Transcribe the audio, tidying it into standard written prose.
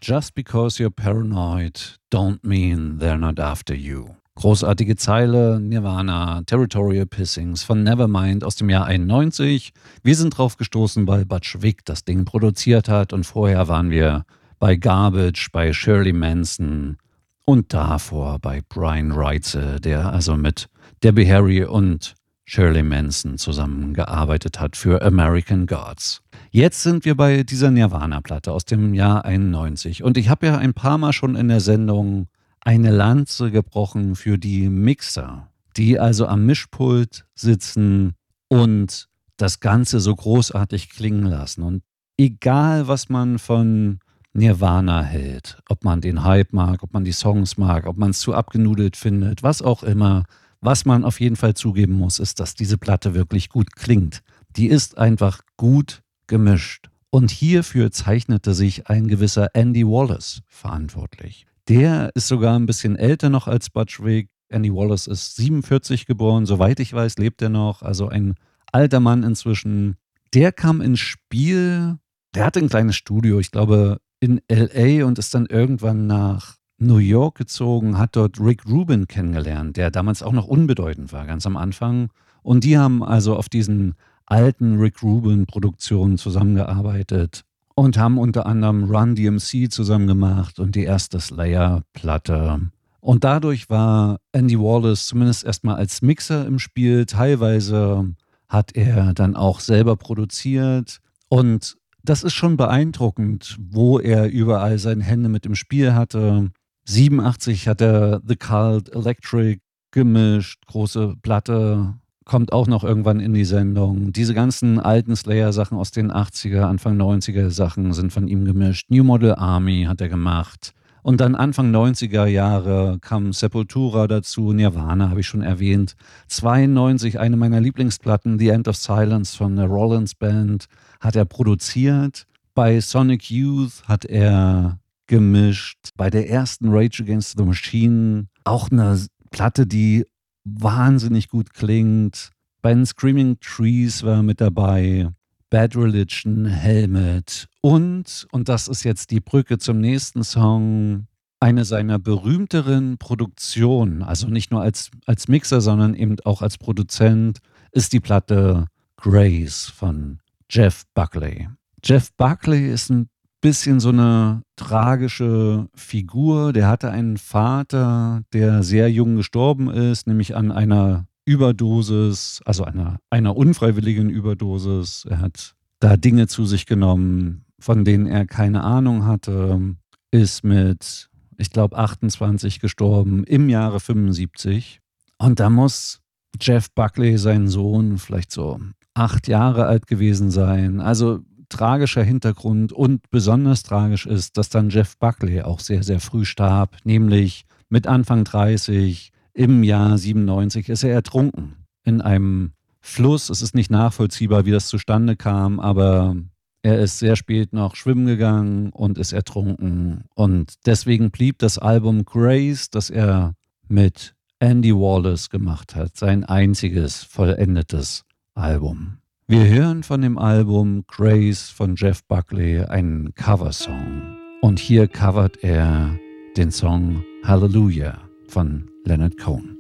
Just because you're paranoid don't mean they're not after you. Großartige Zeile, Nirvana, Territorial Pissings von Nevermind aus dem Jahr 91. Wir sind drauf gestoßen, weil Butch Vig das Ding produziert hat und vorher waren wir bei Garbage, bei Shirley Manson und davor bei Brian Reitze, der also mit Debbie Harry und Shirley Manson zusammengearbeitet hat für American Gods. Jetzt sind wir bei dieser Nirvana-Platte aus dem Jahr 91 und ich habe ja ein paar Mal schon in der Sendung eine Lanze gebrochen für die Mixer, die also am Mischpult sitzen und das Ganze so großartig klingen lassen. Und egal, was man von Nirvana hält, ob man den Hype mag, ob man die Songs mag, ob man es zu abgenudelt findet, was auch immer, was man auf jeden Fall zugeben muss, ist, dass diese Platte wirklich gut klingt. Die ist einfach gut gemischt. Und hierfür zeichnete sich ein gewisser Andy Wallace verantwortlich. Der ist sogar ein bisschen älter noch als Butch Vig. Andy Wallace ist 47 geboren, soweit ich weiß, lebt er noch. Also ein alter Mann inzwischen. Der kam ins Spiel, der hatte ein kleines Studio, ich glaube in L.A. und ist dann irgendwann nach New York gezogen, hat dort Rick Rubin kennengelernt, der damals auch noch unbedeutend war, ganz am Anfang. Und die haben also auf diesen alten Rick Rubin-Produktionen zusammengearbeitet und haben unter anderem Run DMC zusammen gemacht und die erste Slayer-Platte. Und dadurch war Andy Wallace zumindest erstmal als Mixer im Spiel. Teilweise hat er dann auch selber produziert. Und das ist schon beeindruckend, wo er überall seine Hände mit im Spiel hatte. 87 hat er The Cult Electric gemischt, große Platte, kommt auch noch irgendwann in die Sendung. Diese ganzen alten Slayer-Sachen aus den 80er, Anfang 90er Sachen sind von ihm gemischt. New Model Army hat er gemacht. Und dann Anfang 90er Jahre kam Sepultura dazu, Nirvana habe ich schon erwähnt. 92, eine meiner Lieblingsplatten, The End of Silence von der Rollins Band, hat er produziert. Bei Sonic Youth hat er gemischt. Bei der ersten Rage Against the Machine auch eine Platte, die wahnsinnig gut klingt. Bei den Screaming Trees war er mit dabei. Bad Religion, Helmet und das ist jetzt die Brücke zum nächsten Song, eine seiner berühmteren Produktionen, also nicht nur als Mixer, sondern eben auch als Produzent, ist die Platte Grace von Jeff Buckley. Jeff Buckley ist ein bisschen so eine tragische Figur. Der hatte einen Vater, der sehr jung gestorben ist, nämlich an einer Überdosis, also einer unfreiwilligen Überdosis. Er hat da Dinge zu sich genommen, von denen er keine Ahnung hatte, ist mit, ich glaube, 28 gestorben im Jahre 75. Und da muss Jeff Buckley, sein Sohn, vielleicht so 8 Jahre alt gewesen sein. Also tragischer Hintergrund und besonders tragisch ist, dass dann Jeff Buckley auch sehr, sehr früh starb, nämlich mit Anfang 30. Im Jahr 97 ist er ertrunken in einem Fluss. Es ist nicht nachvollziehbar, wie das zustande kam, aber er ist sehr spät noch schwimmen gegangen und ist ertrunken. Und deswegen blieb das Album Grace, das er mit Andy Wallace gemacht hat, sein einziges vollendetes Album. Wir hören von dem Album Grace von Jeff Buckley einen Coversong. Und hier covert er den Song Hallelujah von Leonard Cohen.